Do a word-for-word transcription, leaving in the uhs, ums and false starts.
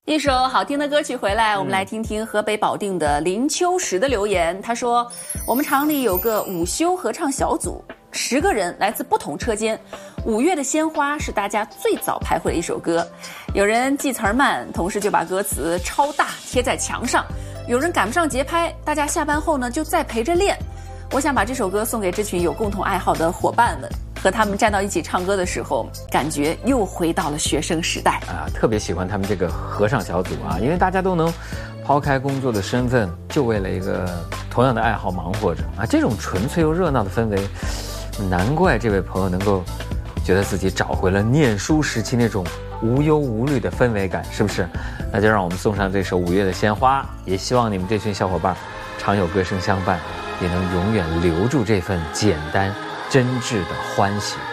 一首好听的歌曲回来，我们来听听河北保定的林秋实的留言。他说，我们厂里有个午休合唱小组，十个人来自不同车间。五月的鲜花是大家最早排会的一首歌，有人记词儿慢，同事就把歌词超大贴在墙上，有人赶不上节拍，大家下班后呢就再陪着练。我想把这首歌送给这群有共同爱好的伙伴们，和他们站到一起唱歌的时候，感觉又回到了学生时代啊！特别喜欢他们这个合唱小组啊，因为大家都能抛开工作的身份，就为了一个同样的爱好忙活着啊！这种纯粹又热闹的氛围，难怪这位朋友能够觉得自己找回了念书时期那种无忧无虑的氛围感，是不是？那就让我们送上这首《五月的鲜花》，也希望你们这群小伙伴常有歌声相伴，也能永远留住这份简单真挚的欢喜。